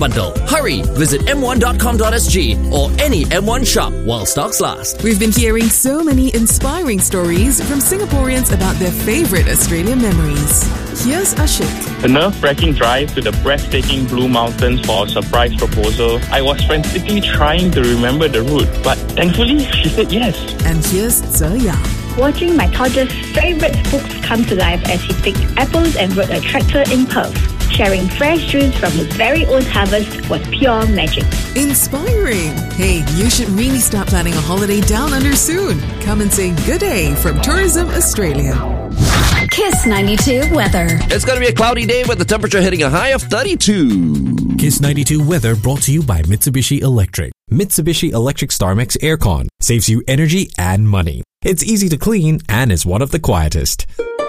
bundle. Hurry! Visit m1.com.sg or any M1 shop while stocks last. We've been hearing so many inspiring stories from Singaporeans about their favourite Australian memories. Here's Ashik. The nerve-wracking drive to the breathtaking Blue Mountains for a surprise proposal. I was frantically trying to remember the route, but thankfully she said yes. And here's Tze Yang. Watching my toddler's favourite books come to life as he picked apples and rode a tractor in Perth. Sharing fresh juice from his very own harvest was pure magic. Inspiring! Hey, you should really start planning a holiday down under soon. Come and say good day from Tourism Australia. Kiss 92 weather. It's going to be a cloudy day with the temperature hitting a high of 32. Kiss 92 weather brought to you by Mitsubishi Electric. Mitsubishi Electric StarMax Aircon saves you energy and money. It's easy to clean and is one of the quietest.